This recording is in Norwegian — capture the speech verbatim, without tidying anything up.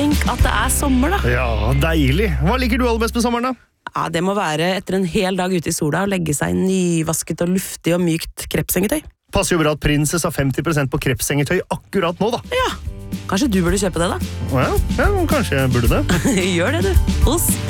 Tenk at det er sommer, da. Ja, deilig. Hva liker du aller best med sommeren, da? Ja, det må være etter en hel dag ute i sola og legge seg i nyvasket og luftig og mykt krepsengetøy. Passer jo bra at Princess har femti prosent på krepsengetøy akkurat nå, da. Ja, kanskje du burde kjøpe det, da? Ja, ja kanskje jeg burde det. Gjør det, du. Hos